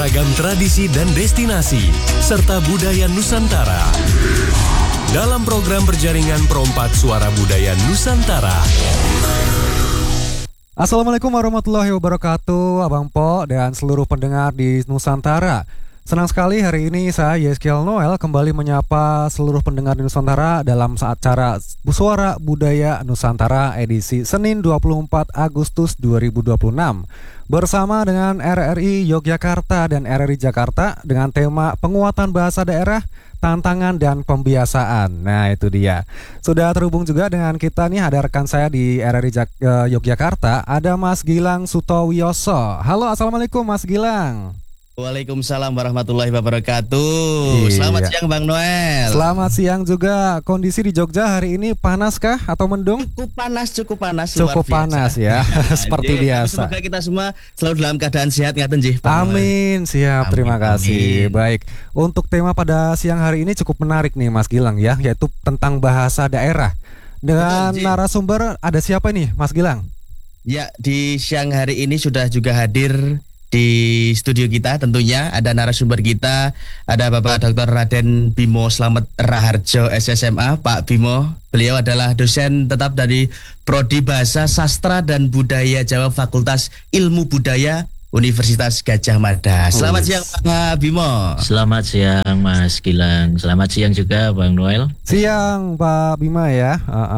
beragam tradisi dan destinasi, serta budaya Nusantara. Dalam program berjaringan Perompak Suara Budaya Nusantara. Assalamualaikum warahmatullahi wabarakatuh, Abang Po dan seluruh pendengar di Nusantara. Senang sekali hari ini saya Yeskiel Noel kembali menyapa seluruh pendengar di Nusantara dalam acara Suara Budaya Nusantara edisi Senin 24 Agustus 2026 bersama dengan RRI Yogyakarta dan RRI Jakarta dengan tema penguatan bahasa daerah, tantangan dan pembiasaan. Nah itu dia. Sudah terhubung juga dengan kita nih, ada rekan saya di RRI Yogyakarta, ada Mas Gilang Sutowiyoso. Halo, assalamualaikum Mas Gilang. Waalaikumsalam warahmatullahi wabarakatuh. Selamat siang Bang Noel. Selamat siang juga. Kondisi di Jogja hari ini panaskah atau mendung? Cukup panas. Cukup panas ya. Seperti biasa. Semoga kita semua selalu dalam keadaan sehat ngaten nggih. Amin. Siap, terima kasih. Amin. Baik. Untuk tema pada siang hari ini cukup menarik nih Mas Gilang ya, yaitu tentang bahasa daerah. Dengan narasumber ada siapa nih Mas Gilang? Ya, di siang hari ini sudah juga hadir di studio kita tentunya ada narasumber kita, ada Bapak Dr. Raden Bimo Slamet Raharjo SSMA. Pak Bimo, beliau adalah dosen tetap dari Prodi Bahasa Sastra dan Budaya Jawa Fakultas Ilmu Budaya Universitas Gadjah Mada. Selamat siang Pak Bimo. Selamat siang Mas Gilang. Selamat siang juga Bang Noel. Siang Pak Bima ya.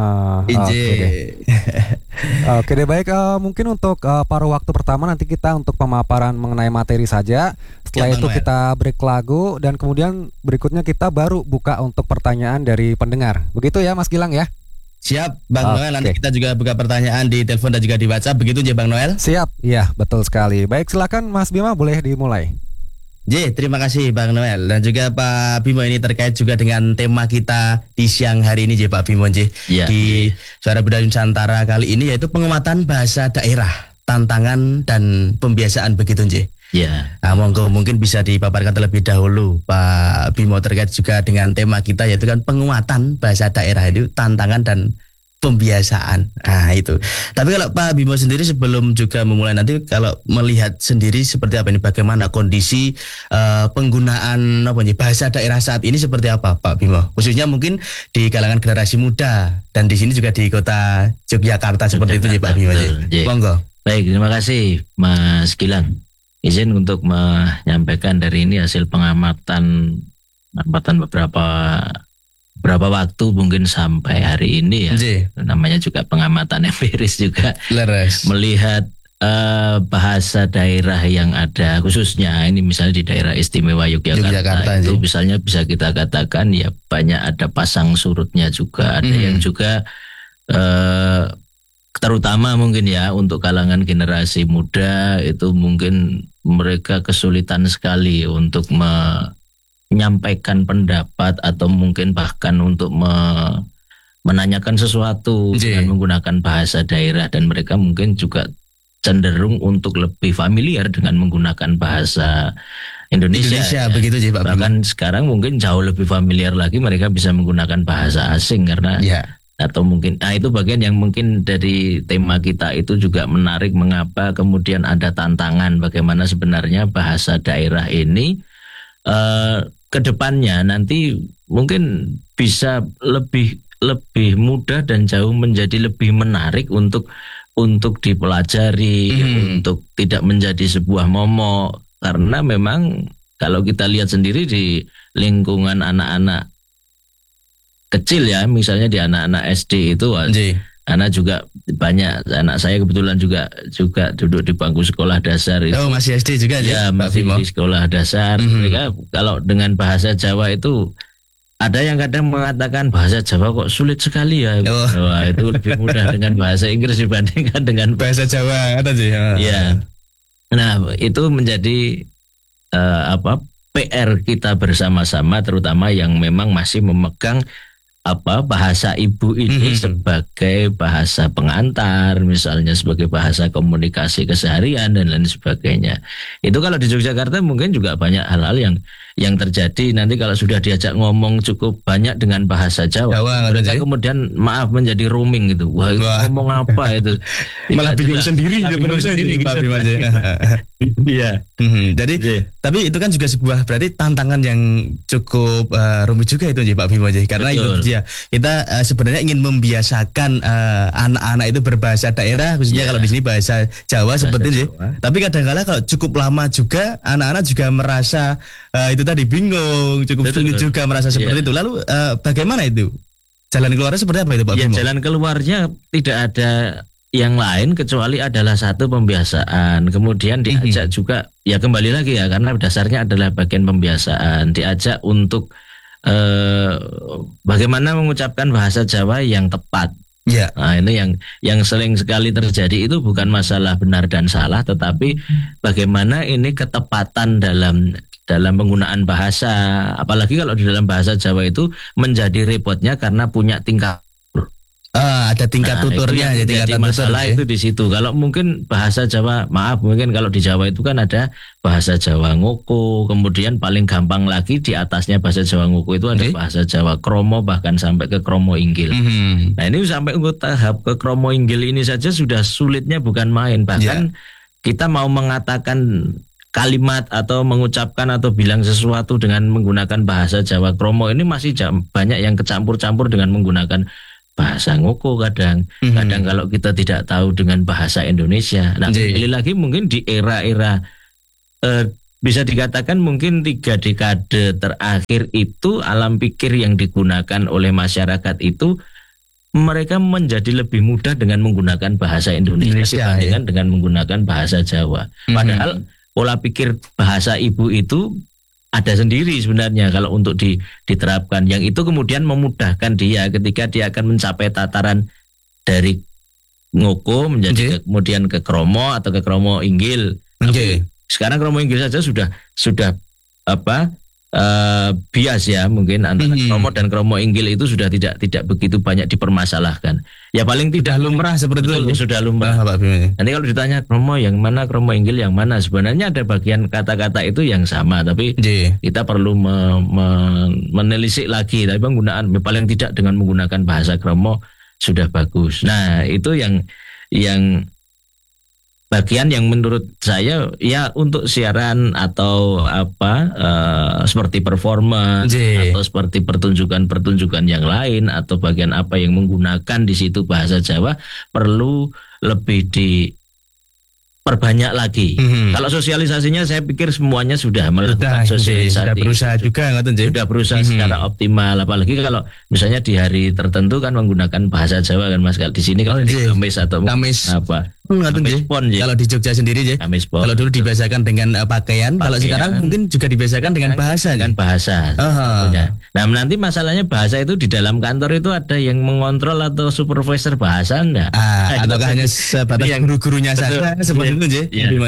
Oke deh, baik. Mungkin untuk paruh waktu pertama nanti kita untuk pemaparan mengenai materi saja. Setelah itu kita break lagu dan kemudian berikutnya kita baru buka untuk pertanyaan dari pendengar. Begitu ya Mas Gilang ya? Siap Bang Noel, nanti kita juga buka pertanyaan di telepon dan juga di WhatsApp. Begitu ya Bang Noel? Siap, iya betul sekali. Baik, silakan Mas Bima, boleh dimulai. Terima kasih Bang Noel dan juga Pak Bimo, ini terkait juga dengan tema kita di siang hari ini Pak Bimo di Suara Budaya Nusantara kali ini, yaitu penguatan bahasa daerah, tantangan dan pembiasaan, begitu Nah, monggo mungkin bisa dipaparkan terlebih dahulu Pak Bimo terkait juga dengan tema kita, yaitu kan penguatan bahasa daerah itu tantangan dan pembiasaan. Nah itu. Tapi kalau Pak Bimo sendiri sebelum juga memulai nanti, kalau melihat sendiri seperti apa ini, bagaimana kondisi penggunaan bahasa daerah saat ini seperti apa Pak Bimo? Khususnya mungkin di kalangan generasi muda dan di sini juga di kota Yogyakarta seperti itu Pak Bimo. Monggo. Baik, terima kasih Mas Gilang. Izin untuk menyampaikan dari ini hasil pengamatan beberapa waktu mungkin sampai hari ini ya. Namanya juga pengamatan empiris juga. Melihat bahasa daerah yang ada, khususnya ini misalnya di daerah istimewa Yogyakarta itu misalnya bisa kita katakan ya banyak ada pasang surutnya juga, ada yang juga terutama mungkin ya untuk kalangan generasi muda itu mungkin mereka kesulitan sekali untuk menyampaikan pendapat atau mungkin bahkan untuk menanyakan sesuatu dengan menggunakan bahasa daerah, dan mereka mungkin juga cenderung untuk lebih familiar dengan menggunakan bahasa Indonesia ya. Begitu Pak. Bahkan sekarang mungkin jauh lebih familiar lagi, mereka bisa menggunakan bahasa asing karena atau mungkin itu bagian yang mungkin dari tema kita itu juga menarik, mengapa kemudian ada tantangan bagaimana sebenarnya bahasa daerah ini ke depannya nanti mungkin bisa lebih mudah dan jauh menjadi lebih menarik untuk dipelajari, untuk tidak menjadi sebuah momok, karena memang kalau kita lihat sendiri di lingkungan anak-anak kecil ya, misalnya di anak-anak SD itu anak juga banyak, anak saya kebetulan juga duduk di bangku sekolah dasar itu. Oh, masih SD juga ya? Masih di sekolah dasar. Mereka kalau dengan bahasa Jawa itu ada yang kadang mengatakan bahasa Jawa kok sulit sekali ya. Wah, itu lebih mudah dengan bahasa Inggris dibandingkan dengan bahasa Jawa, kata ya. Nah, itu menjadi PR kita bersama-sama, terutama yang memang masih memegang bahasa ibu ini sebagai bahasa pengantar, misalnya sebagai bahasa komunikasi keseharian dan lain sebagainya. Itu kalau di Yogyakarta mungkin juga banyak hal-hal yang terjadi nanti kalau sudah diajak ngomong cukup banyak dengan bahasa Jawa, mereka kemudian menjadi roaming gitu. Wah, ngomong apa itu? Malah bingung sendiri, Iya. Jadi tapi itu kan juga sebuah berarti tantangan yang cukup rumit juga itu Pak Bimo karena Betul. itu dia kita sebenarnya ingin membiasakan anak-anak itu berbahasa daerah khususnya kalau di sini bahasa Jawa seperti itu. Tapi kadang-kala kalau cukup lama juga anak-anak juga merasa itu tadi bingung, cukup sulit juga merasa seperti itu. Lalu bagaimana itu? Jalan keluarnya seperti apa itu Pak Bimo? Jalan keluarnya tidak ada yang lain kecuali adalah satu pembiasaan. Kemudian diajak juga ya kembali lagi ya karena dasarnya adalah bagian pembiasaan. Diajak untuk bagaimana mengucapkan bahasa Jawa yang tepat. Ya. Nah, ini yang sering sekali terjadi itu bukan masalah benar dan salah, tetapi bagaimana ini ketepatan dalam penggunaan bahasa. Apalagi kalau di dalam bahasa Jawa itu menjadi repotnya karena punya tingkat. Ada tingkat tuturnya ya, jadi masalah itu di situ. Kalau mungkin bahasa Jawa, maaf mungkin kalau di Jawa itu kan ada bahasa Jawa Ngoko, kemudian paling gampang lagi di atasnya bahasa Jawa Ngoko itu ada bahasa Jawa Kromo bahkan sampai ke Kromo Inggil. Nah ini sampai ke tahap ke Kromo Inggil ini saja sudah sulitnya bukan main. Bahkan kita mau mengatakan kalimat atau mengucapkan atau bilang sesuatu dengan menggunakan bahasa Jawa Kromo ini masih banyak yang kecampur-campur dengan menggunakan bahasa Ngoko kadang kalau kita tidak tahu dengan bahasa Indonesia. Nah, kembali lagi mungkin di era-era bisa dikatakan mungkin 3 dekade terakhir itu alam pikir yang digunakan oleh masyarakat itu mereka menjadi lebih mudah dengan menggunakan bahasa Indonesia dibandingkan dengan menggunakan bahasa Jawa. Padahal pola pikir bahasa ibu itu ada sendiri sebenarnya kalau untuk diterapkan. Yang itu kemudian memudahkan dia ketika dia akan mencapai tataran dari Ngoko menjadi kemudian ke Kromo atau ke Kromo Inggil. Sekarang Kromo Inggil saja sudah bias ya mungkin antara Kromo dan Kromo Inggil itu sudah tidak begitu banyak dipermasalahkan. Ya paling tidak lumrah seperti itu sudah lumrah. Nanti kalau ditanya Kromo yang mana, Kromo Inggil yang mana, sebenarnya ada bagian kata-kata itu yang sama, tapi kita perlu menelisik lagi. Tapi penggunaan paling tidak dengan menggunakan bahasa Kromo sudah bagus. Nah itu yang bagian yang menurut saya ya untuk siaran atau seperti performance atau seperti pertunjukan yang lain atau bagian apa yang menggunakan di situ bahasa Jawa perlu lebih diperbanyak lagi. Kalau sosialisasinya saya pikir semuanya sudah melakukan sosialisasi. Sudah berusaha secara optimal. Apalagi kalau misalnya di hari tertentu kan menggunakan bahasa Jawa kan Mas. Di sini kalau di Kamis atau apa? Kalau di Jogja sendiri kalau dulu dibiasakan dengan pakaian, kalau sekarang mungkin juga dibiasakan dengan bahasa. Nah nanti masalahnya bahasa itu di dalam kantor itu ada yang mengontrol atau supervisor bahasa enggak? Ataukah hanya sebatas guru-gurunya saja seperti itu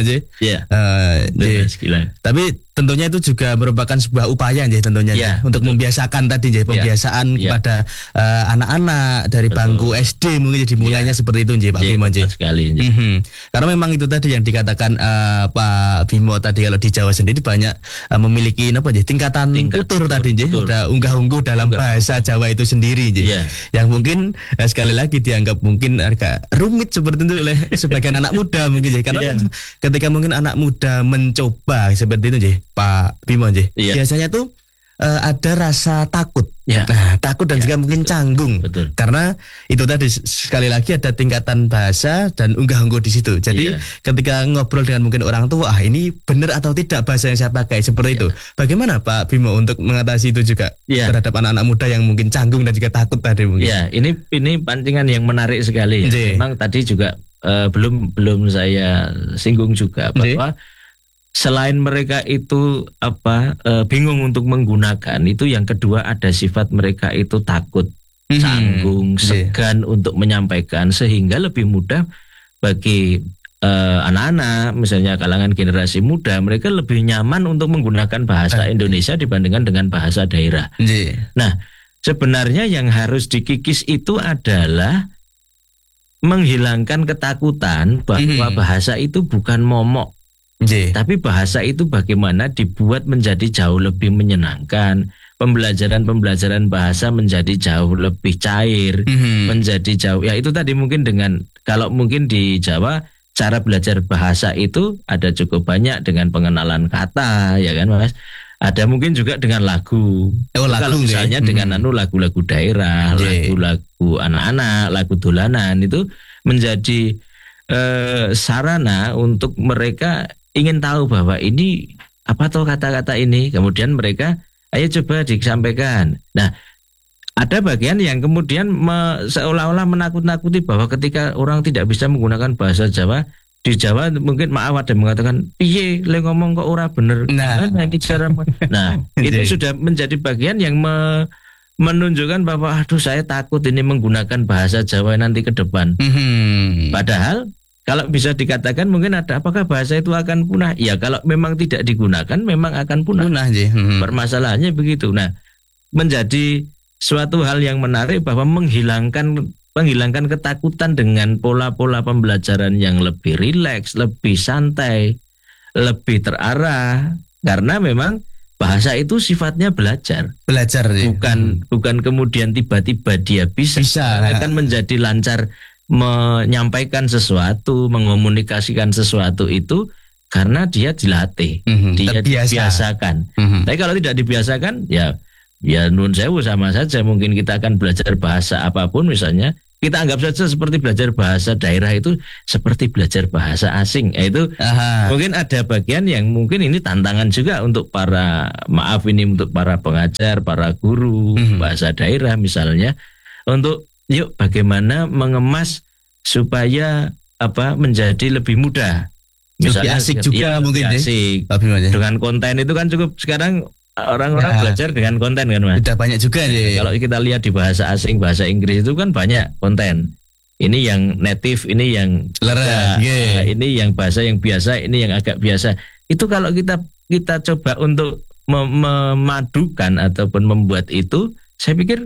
Tapi tentunya itu juga merupakan sebuah upaya tentunya untuk membiasakan tadi pembiasaan kepada anak-anak dari bangku SD mungkin jadi mulainya seperti itu Pak Bimo sekali. Karena memang itu tadi yang dikatakan Pak Bimo tadi kalau di Jawa sendiri banyak memiliki tingkatan tutur tadi udah unggah-ungguh dalam bahasa Jawa itu sendiri yang mungkin sekali lagi dianggap mungkin agak rumit seperti itu oleh sebagian anak muda mungkin karena ketika mungkin anak muda mencoba seperti itu Pak Bimo biasanya tuh ada rasa takut. Nah, takut dan juga mungkin canggung. Karena itu tadi sekali lagi ada tingkatan bahasa dan unggah-ungguh di situ. Jadi ketika ngobrol dengan mungkin orang tua, ini benar atau tidak bahasa yang saya pakai seperti itu. Bagaimana Pak Bimo untuk mengatasi itu juga terhadap anak-anak muda yang mungkin canggung dan juga takut tadi mungkin? Ini pancingan yang menarik sekali. Memang tadi juga belum saya singgung juga bahwa selain mereka itu bingung untuk menggunakan itu, yang kedua ada sifat mereka itu takut, canggung, segan untuk menyampaikan, sehingga lebih mudah bagi anak-anak misalnya kalangan generasi muda, mereka lebih nyaman untuk menggunakan bahasa Indonesia dibandingkan dengan bahasa daerah. Nah, sebenarnya yang harus dikikis itu adalah menghilangkan ketakutan bahwa bahasa itu bukan momok. Tapi bahasa itu bagaimana dibuat menjadi jauh lebih menyenangkan. Pembelajaran bahasa menjadi jauh lebih cair, menjadi jauh. Ya itu tadi mungkin dengan kalau mungkin di Jawa cara belajar bahasa itu ada cukup banyak dengan pengenalan kata, ya kan Mas. Ada mungkin juga dengan lagu. Lagu kalau misalnya dengan lagu-lagu daerah, lagu-lagu anak-anak, lagu dolanan itu menjadi sarana untuk mereka ingin tahu bahwa ini apa tuh kata-kata ini. Kemudian mereka ayo coba disampaikan. Nah, ada bagian yang kemudian seolah-olah menakut-nakuti bahwa ketika orang tidak bisa menggunakan bahasa Jawa, di Jawa mungkin maaf ada mengatakan piye le ngomong kok ora bener. Nah itu sudah menjadi bagian yang menunjukkan bahwa aduh saya takut ini menggunakan bahasa Jawa nanti ke depan. Padahal kalau bisa dikatakan mungkin ada apakah bahasa itu akan punah? Ya kalau memang tidak digunakan memang akan punah. Permasalahannya begitu. Nah, menjadi suatu hal yang menarik bahwa menghilangkan ketakutan dengan pola-pola pembelajaran yang lebih rileks, lebih santai, lebih terarah. Karena memang bahasa itu sifatnya belajar. Bukan kemudian tiba-tiba dia bisa. Akan menjadi lancar menyampaikan sesuatu, mengomunikasikan sesuatu itu karena dia dilatih, dia dibiasakan. Tapi kalau tidak dibiasakan, ya nun sewu sama saja. Mungkin kita akan belajar bahasa apapun misalnya, kita anggap saja seperti belajar bahasa daerah itu seperti belajar bahasa asing. Itu mungkin ada bagian yang mungkin ini tantangan juga untuk untuk para pengajar, para guru bahasa daerah misalnya, untuk yuk bagaimana mengemas supaya menjadi lebih mudah. Misalnya asik juga mungkin asik. Dengan konten itu kan cukup sekarang orang-orang belajar dengan konten kan Mas. Sudah banyak juga nih. Kalau kita lihat di bahasa asing, bahasa Inggris itu kan banyak konten. Ini yang native, ini yang ini yang bahasa yang biasa, ini yang agak biasa. Itu kalau kita coba untuk memadukan ataupun membuat itu, saya pikir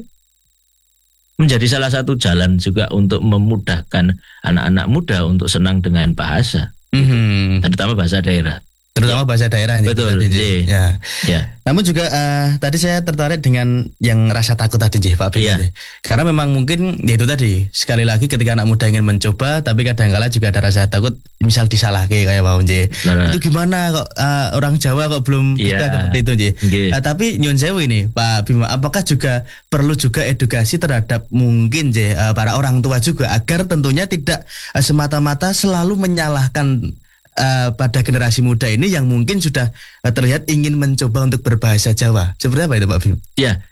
menjadi salah satu jalan juga untuk memudahkan anak-anak muda untuk senang dengan bahasa, terutama bahasa daerah. Bahasa daerah. Betul. Ya. Namun juga tadi saya tertarik dengan yang rasa takut tadi Pak Bim. Karena memang mungkin itu tadi, sekali lagi ketika anak muda ingin mencoba tapi kadang-kala juga ada rasa takut misal disalah kayak Pak Unje. Itu gimana kok orang Jawa kok belum bisa seperti itu tapi nyun sewu ini Pak Bima, apakah juga perlu juga edukasi terhadap mungkin para orang tua juga agar tentunya tidak semata-mata selalu menyalahkan pada generasi muda ini yang mungkin sudah terlihat ingin mencoba untuk berbahasa Jawa. Seperti apa itu Pak Bim? Ya,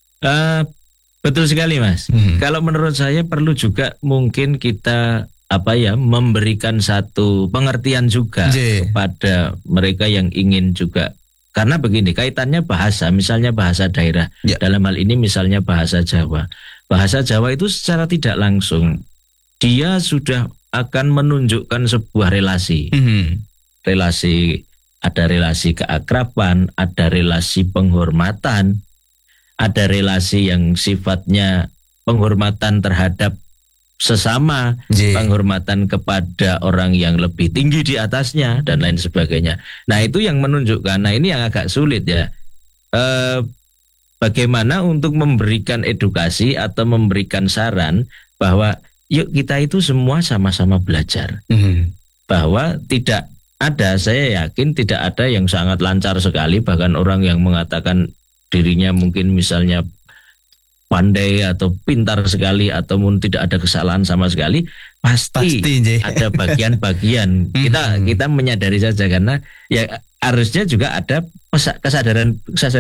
betul sekali Mas. Kalau menurut saya perlu juga mungkin kita memberikan satu pengertian juga kepada mereka yang ingin juga. Karena begini, kaitannya bahasa, misalnya bahasa daerah. Dalam hal ini misalnya bahasa Jawa. Bahasa Jawa itu secara tidak langsung dia sudah akan menunjukkan sebuah relasi. Ada relasi keakraban, ada relasi penghormatan, ada relasi yang sifatnya penghormatan terhadap sesama, penghormatan kepada orang yang lebih tinggi di atasnya dan lain sebagainya. Nah, itu yang menunjukkan. Nah, ini yang agak sulit ya. Bagaimana untuk memberikan edukasi atau memberikan saran bahwa yuk kita itu semua sama-sama belajar. Bahwa tidak ada, saya yakin tidak ada yang sangat lancar sekali. Bahkan orang yang mengatakan dirinya mungkin misalnya pandai atau pintar sekali ataupun tidak ada kesalahan sama sekali, pasti ada bagian-bagian. Kita menyadari saja karena ya harusnya juga ada kesadaran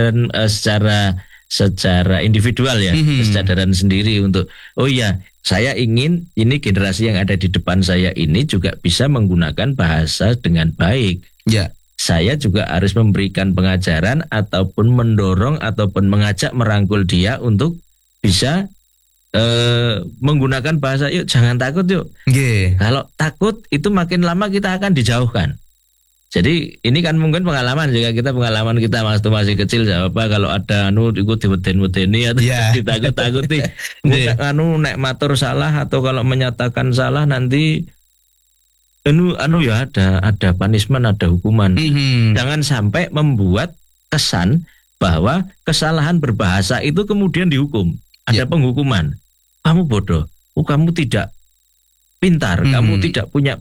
secara individual ya, kesadaran sendiri untuk oh ya, saya ingin ini generasi yang ada di depan saya ini juga bisa menggunakan bahasa dengan baik. Saya juga harus memberikan pengajaran ataupun mendorong ataupun mengajak merangkul dia untuk bisa menggunakan bahasa. Yuk jangan takut yuk. Kalau takut itu makin lama kita akan dijauhkan. Jadi ini kan mungkin pengalaman juga kita waktu masih kecil kalau ada ikut diweden-wedeni atau ditakut-takuti. Nek matur salah atau kalau menyatakan salah nanti ya ada punishment, ada hukuman. Jangan sampai membuat kesan bahwa kesalahan berbahasa itu kemudian dihukum. Ada penghukuman. Kamu bodoh. Kamu tidak pintar, kamu tidak punya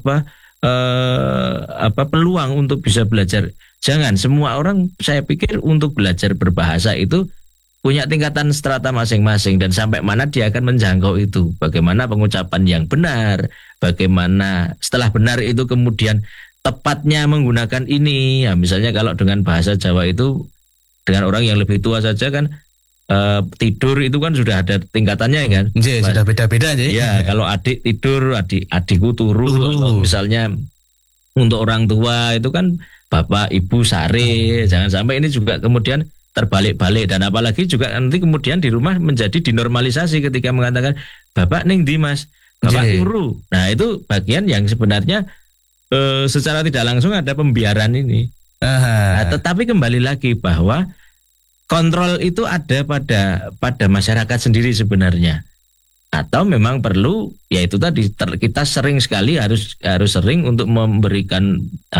peluang untuk bisa belajar. Jangan, semua orang saya pikir untuk belajar berbahasa itu punya tingkatan strata masing-masing dan sampai mana dia akan menjangkau itu. Bagaimana pengucapan yang benar, bagaimana setelah benar itu kemudian tepatnya menggunakan ini. Ya, misalnya kalau dengan bahasa Jawa itu dengan orang yang lebih tua saja kan tidur itu kan sudah ada tingkatannya kan. Sudah beda-beda aja. Ya, kalau adik tidur, adikku turu. Misalnya untuk orang tua itu kan bapak, ibu, sare. Jangan sampai ini juga kemudian terbalik-balik, dan apalagi juga nanti kemudian di rumah menjadi dinormalisasi ketika mengatakan bapak ning di mas, bapak turu. Nah itu bagian yang sebenarnya secara tidak langsung ada pembiaran ini. Nah, tetapi kembali lagi bahwa kontrol itu ada pada masyarakat sendiri sebenarnya, atau memang perlu, yaitu tadi kita sering sekali harus sering untuk memberikan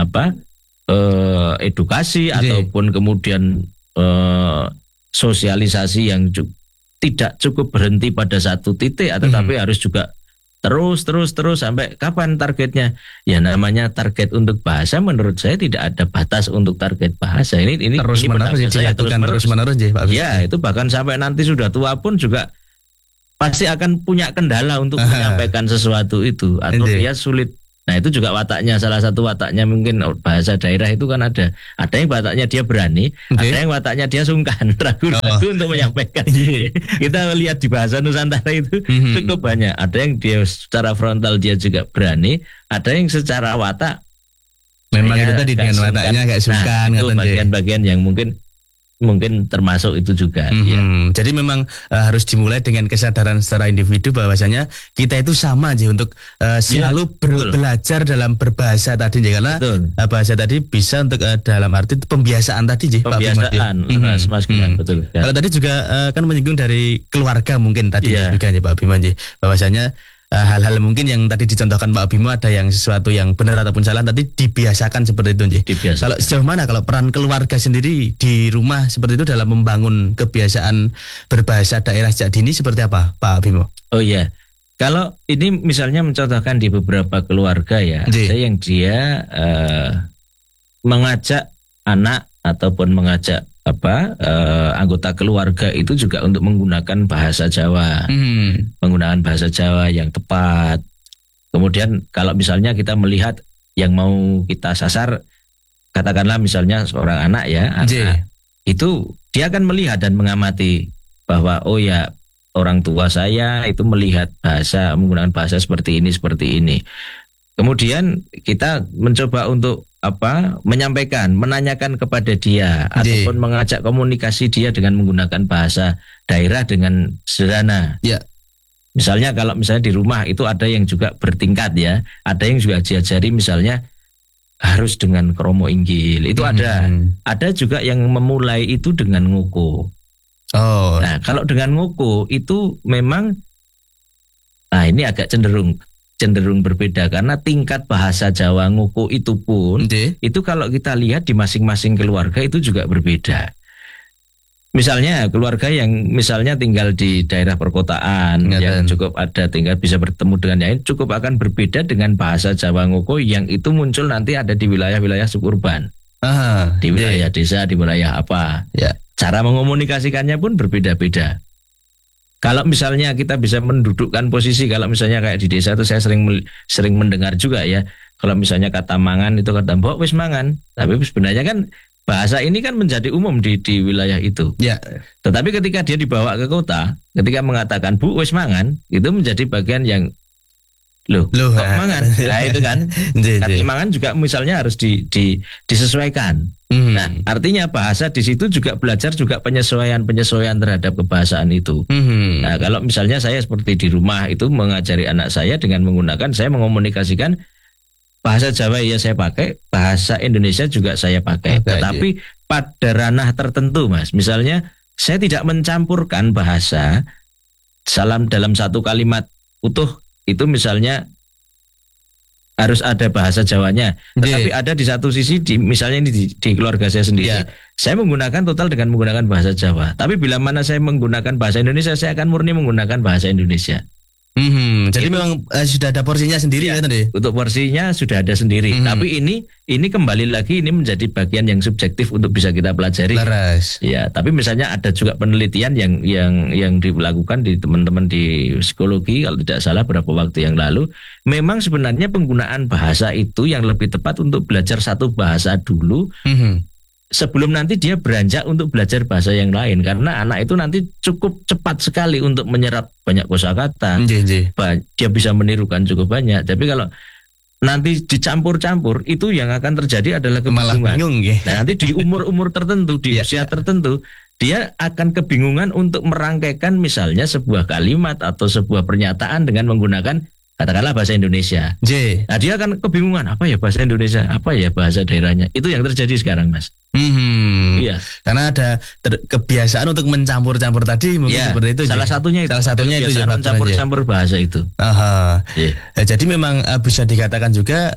edukasi ataupun kemudian sosialisasi yang tidak cukup berhenti pada satu titik, tetapi harus juga terus sampai kapan targetnya? Ya namanya target untuk bahasa menurut saya tidak ada batas untuk target bahasa. Ini terus menerus Pak. Ya, itu bahkan sampai nanti sudah tua pun juga pasti akan punya kendala untuk menyampaikan sesuatu itu, atau dia sulit. Nah itu juga wataknya, salah satu wataknya mungkin bahasa daerah itu kan ada yang wataknya dia berani, ada yang wataknya dia sungkan, ragu-ragu untuk menyampaikan. Kita lihat di bahasa Nusantara itu cukup banyak, ada yang dia secara frontal dia juga berani, ada yang secara watak memang itu tadi dengan wataknya kayak sungkan. Nah, itu bagian-bagian yang mungkin termasuk itu juga. Jadi memang harus dimulai dengan kesadaran secara individu bahwasanya kita itu sama aja untuk selalu belajar dalam berbahasa tadi, karena bahasa tadi bisa untuk dalam arti pembiasaan tadi, pembiasaan. Mas betul. Ya. Kalau tadi juga kan menyinggung dari keluarga mungkin tadi juga ya Pak Bimo, bahwasanya hal-hal mungkin yang tadi dicontohkan Pak Bimo, ada yang sesuatu yang benar ataupun salah tadi dibiasakan seperti itu. Kalau sejauh mana kalau peran keluarga sendiri di rumah seperti itu dalam membangun kebiasaan berbahasa daerah sejak dini seperti apa Pak Bimo? Oh iya, kalau ini misalnya mencontohkan di beberapa keluarga ya, ada yang dia mengajak anak ataupun mengajak anggota keluarga itu juga untuk menggunakan bahasa Jawa, penggunaan bahasa Jawa yang tepat. Kemudian kalau misalnya kita melihat yang mau kita sasar, katakanlah misalnya seorang anak itu dia akan melihat dan mengamati bahwa oh ya, orang tua saya itu melihat menggunakan bahasa seperti ini. Kemudian kita mencoba untuk menyampaikan, menanyakan kepada dia ataupun mengajak komunikasi dia dengan menggunakan bahasa daerah dengan sederhana. Ya. Misalnya kalau misalnya di rumah itu ada yang juga bertingkat ya, ada yang juga diajari misalnya harus dengan kromo inggil. Itu ada juga yang memulai itu dengan ngoko. Nah, kalau dengan ngoko itu memang ini agak cenderung berbeda, karena tingkat bahasa Jawa ngoko itu pun itu kalau kita lihat di masing-masing keluarga itu juga berbeda. Misalnya keluarga yang misalnya tinggal di daerah perkotaan yang cukup ada tinggal bisa bertemu dengan yang lain, cukup akan berbeda dengan bahasa Jawa ngoko yang itu muncul nanti ada di wilayah-wilayah suburban. Di wilayah desa, di wilayah apa. Cara mengomunikasikannya pun berbeda-beda. Kalau misalnya kita bisa mendudukkan posisi, kalau misalnya kayak di desa itu saya sering mendengar juga ya, kalau misalnya kata mangan itu kata mbok wis mangan, tapi sebenarnya kan bahasa ini kan menjadi umum di wilayah itu. Ya. Tetapi ketika dia dibawa ke kota, ketika mengatakan bu wis mangan, itu menjadi bagian yang loh kok mangan? Nah itu kan, kata mangan juga misalnya harus disesuaikan. Nah, artinya bahasa di situ juga belajar juga penyesuaian terhadap kebahasaan itu. Nah, kalau misalnya saya seperti di rumah itu mengajari anak saya dengan menggunakan, saya mengomunikasikan bahasa Jawa ya saya pakai, bahasa Indonesia juga saya pakai. Tetapi pada ranah tertentu, Mas. Misalnya saya tidak mencampurkan bahasa dalam satu kalimat utuh itu misalnya harus ada bahasa Jawanya, tetapi ada di satu sisi misalnya ini di keluarga saya sendiri, saya menggunakan total dengan menggunakan bahasa Jawa. Tapi bila mana saya menggunakan bahasa Indonesia, saya akan murni menggunakan bahasa Indonesia. Jadi memang sudah ada porsinya sendiri ya tadi. Untuk porsinya sudah ada sendiri. Tapi ini kembali lagi ini menjadi bagian yang subjektif untuk bisa kita pelajari. Laras. Ya, tapi misalnya ada juga penelitian yang dilakukan di teman-teman di psikologi kalau tidak salah beberapa waktu yang lalu, memang sebenarnya penggunaan bahasa itu yang lebih tepat untuk belajar satu bahasa dulu. Sebelum nanti dia beranjak untuk belajar bahasa yang lain, karena anak itu nanti cukup cepat sekali untuk menyerap banyak kosakata. Dia bisa menirukan cukup banyak. Tapi kalau nanti dicampur-campur, itu yang akan terjadi adalah kebingungan. Nah, nanti di umur-umur tertentu, di usia tertentu, dia akan kebingungan untuk merangkaikan misalnya sebuah kalimat atau sebuah pernyataan dengan menggunakan katakanlah bahasa Indonesia. Nah, dia akan kebingungan, apa ya bahasa Indonesia, apa ya bahasa daerahnya. Itu yang terjadi sekarang, Mas. Iya. Karena ada kebiasaan untuk mencampur-campur tadi mungkin seperti itu. Salah satunya itu campur-campur bahasa itu. Nah, jadi memang bisa dikatakan juga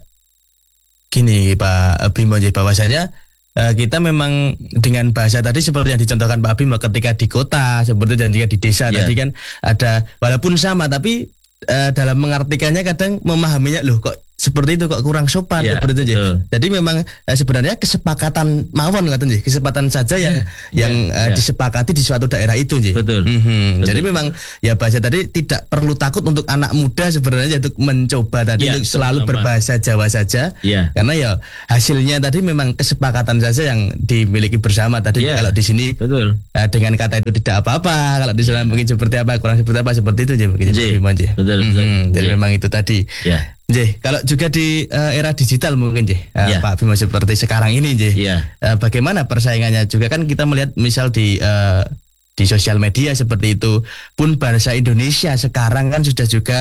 gini Pak Bimo, bahwasanya kita memang dengan bahasa tadi seperti yang dicontohkan Pak Bimo ketika di kota seperti dan juga di desa tadi kan ada walaupun sama tapi dalam mengartikannya kadang memahaminya loh kok seperti itu kok kurang sopan seperti itu. Jadi memang sebenarnya kesepakatan mawon katanya, kesepakatan saja yang disepakati di suatu daerah itu Betul. Jadi memang ya bahasa tadi tidak perlu takut untuk anak muda sebenarnya untuk mencoba tadi untuk selalu berbahasa Jawa saja. Karena ya hasilnya tadi memang kesepakatan saja yang dimiliki bersama tadi. Kalau di sini dengan kata itu tidak apa-apa, kalau di sana mungkin seperti apa, kurang seperti apa, seperti itu mungkin. Betul. Jadi memang itu tadi. Kalau juga di era digital mungkin Pak Bimo seperti sekarang ini bagaimana persaingannya juga kan kita melihat misal di sosial media seperti itu pun bahasa Indonesia sekarang kan sudah juga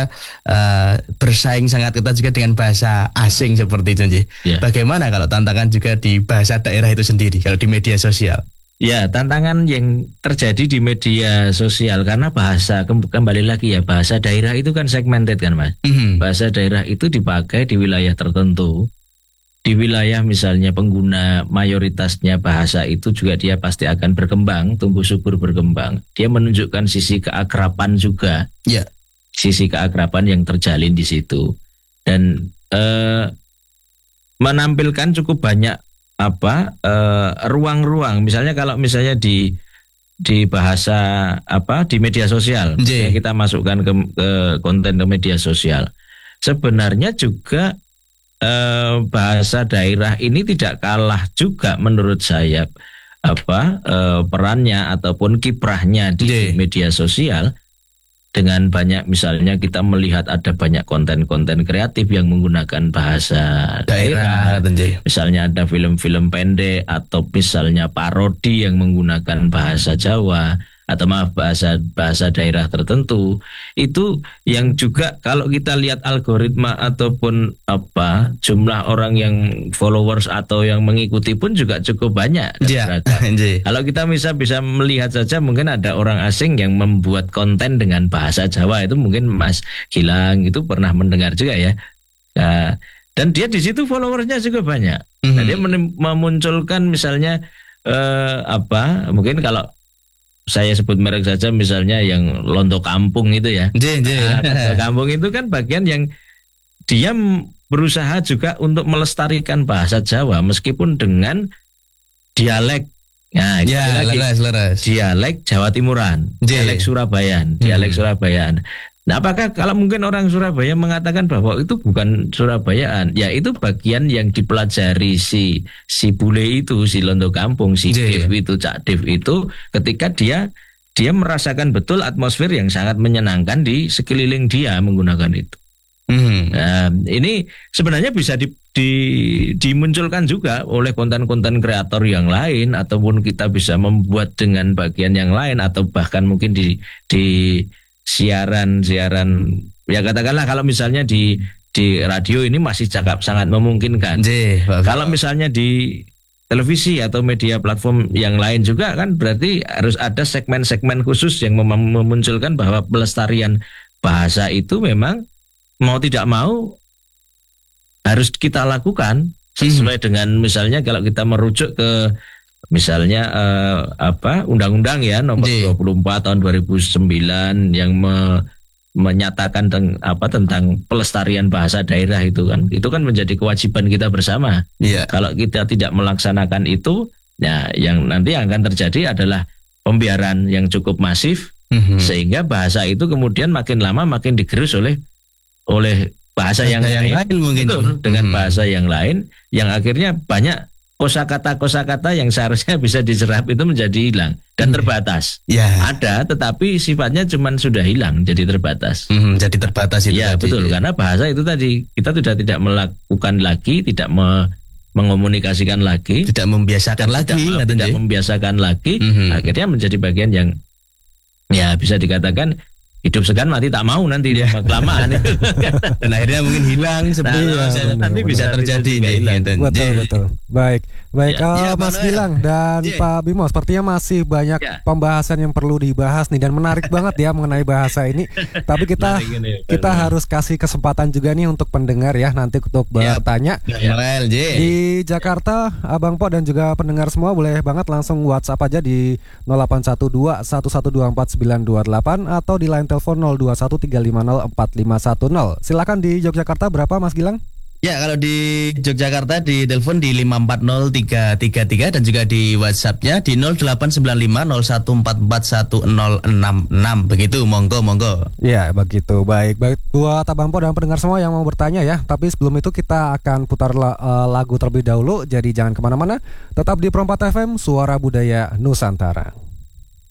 bersaing sangat ketat juga dengan bahasa asing seperti itu Bagaimana kalau tantangan juga di bahasa daerah itu sendiri kalau di media sosial? Ya, tantangan yang terjadi di media sosial karena bahasa kembali lagi bahasa daerah itu kan segmented kan Mas. Bahasa daerah itu dipakai di wilayah tertentu. Di wilayah misalnya pengguna mayoritasnya bahasa itu juga dia pasti akan berkembang, tumbuh subur berkembang. Dia menunjukkan sisi keakraban juga. Sisi keakraban yang terjalin di situ. Dan menampilkan cukup banyak ruang-ruang misalnya kalau misalnya di bahasa di media sosial kita masukkan ke konten ke media sosial sebenarnya juga bahasa daerah ini tidak kalah juga menurut saya perannya ataupun kiprahnya di media sosial dengan banyak misalnya kita melihat ada banyak konten-konten kreatif yang menggunakan bahasa daerah. Misalnya ada film-film pendek atau misalnya parodi yang menggunakan bahasa Jawa atau bahasa daerah tertentu. Itu yang juga kalau kita lihat algoritma ataupun jumlah orang yang followers atau yang mengikuti pun juga cukup banyak. Kalau kita bisa melihat saja mungkin ada orang asing yang membuat konten dengan bahasa Jawa itu mungkin Mas Gilang itu pernah mendengar juga ya. Dan dia di situ followersnya juga banyak. Nah, dia memunculkan misalnya mungkin kalau saya sebut merek saja misalnya yang Londo Kampung itu ya. Londo Kampung itu kan bagian yang dia berusaha juga untuk melestarikan bahasa Jawa meskipun dengan dialek. Nah, leras. Dialek Jawa Timuran, dialek Surabayaan, Nah, apakah kalau mungkin orang Surabaya mengatakan bahwa itu bukan Surabayaan, ya itu bagian yang dipelajari si bule itu, si Londo Kampung, si Dev itu, Cak Dev itu, ketika dia merasakan betul atmosfer yang sangat menyenangkan di sekeliling dia menggunakan itu. Nah, ini sebenarnya bisa dimunculkan juga oleh konten-konten kreator yang lain ataupun kita bisa membuat dengan bagian yang lain atau bahkan mungkin di siaran ya katakanlah kalau misalnya di radio ini masih sangat memungkinkan. Kalau misalnya di televisi atau media platform yang lain juga kan berarti harus ada segmen-segmen khusus yang memunculkan bahwa pelestarian bahasa itu memang mau tidak mau harus kita lakukan sesuai dengan misalnya kalau kita merujuk ke misalnya Undang-Undang ya nomor 24 tahun 2009 yang menyatakan tentang pelestarian bahasa daerah itu kan menjadi kewajiban kita bersama. Iya. Kalau kita tidak melaksanakan itu, ya yang nanti yang akan terjadi adalah pembiaran yang cukup masif, sehingga bahasa itu kemudian makin lama makin digerus oleh bahasa yang lain mungkin. Betul, dengan bahasa yang lain, yang akhirnya banyak kosakata yang seharusnya bisa diserap itu menjadi hilang dan terbatas. Ya. Ada, tetapi sifatnya cuma sudah hilang, jadi terbatas. Jadi terbatas itu. Ya, betul, karena bahasa itu tadi kita sudah tidak melakukan lagi, tidak mengomunikasikan lagi, tidak membiasakan lagi, akhirnya menjadi bagian yang ya bisa dikatakan hidup segan mati tak mau nanti kelamaan itu. Dan akhirnya mungkin hilang sebenarnya. Nanti bisa terjadi ini. Betul. Baik, Mas Gilang dan Pak Bimo, sepertinya masih banyak pembahasan yang perlu dibahas nih dan menarik banget ya mengenai bahasa ini. Tapi kita harus kasih kesempatan juga nih untuk pendengar ya nanti untuk bertanya. Di Jakarta, Abang Po dan juga pendengar semua boleh banget langsung WhatsApp aja di 0812 1124 928 atau di line telepon 0213504510. Silakan di Yogyakarta berapa Mas Gilang? Ya, kalau di Yogyakarta di telepon di 540333 dan juga di WhatsApp-nya di 089501441066. Begitu, monggo. Ya, begitu. Baik buat Abang Po dan pendengar semua yang mau bertanya ya. Tapi sebelum itu kita akan putar lagu terlebih dahulu. Jadi jangan kemana-mana. Tetap di Perompak FM, Suara Budaya Nusantara.